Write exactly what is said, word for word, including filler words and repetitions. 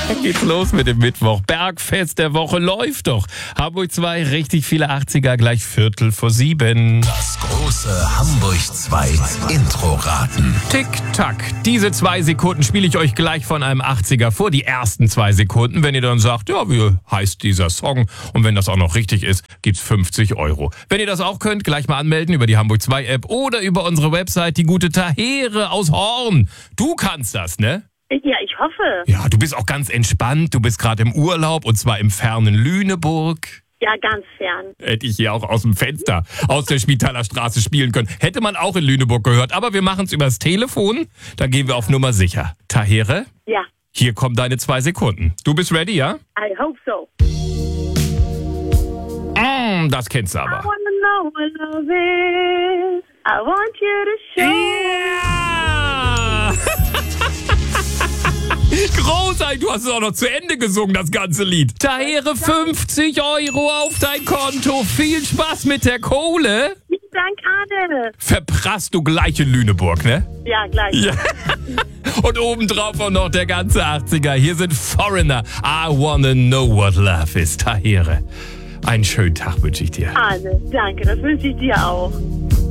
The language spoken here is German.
Geht's los mit dem Mittwoch. Bergfest der Woche läuft doch. Hamburg zwei, richtig viele achtziger, gleich Viertel vor sieben. Das große Hamburg zwei Intro-Raten. Tick-Tack. Diese zwei Sekunden spiele ich euch gleich von einem achtziger vor. Die ersten zwei Sekunden. Wenn ihr dann sagt, ja, wie heißt dieser Song? Und wenn das auch noch richtig ist, gibt's fünfzig Euro. Wenn ihr das auch könnt, gleich mal anmelden über die Hamburg zwei App oder über unsere Website, die gute Tahere aus Horn. Du kannst das, ne? Ja, ich hoffe. Ja, du bist auch ganz entspannt. Du bist gerade im Urlaub und zwar im fernen Lüneburg. Ja, ganz fern. Hätte ich hier auch aus dem Fenster aus der Spitaler Straße spielen können. Hätte man auch in Lüneburg gehört. Aber wir machen es übers Telefon. Da gehen wir auf Nummer sicher. Tahere? Ja. Hier kommen deine zwei Sekunden. Du bist ready, ja? I hope so. Mm, das kennst du aber. I wanna know what love is. I want you to show. Ja! Großartig, du hast es auch noch zu Ende gesungen, das ganze Lied. Tahere, fünfzig Euro auf dein Konto. Viel Spaß mit der Kohle. Vielen Dank, Arne. Verprasst du gleich in Lüneburg, ne? Ja, gleich. Ja. Und obendrauf auch noch der ganze achtziger. Hier sind Foreigner. I wanna know what love is. Tahere. Einen schönen Tag wünsche ich dir. Arne, danke, das wünsche ich dir auch.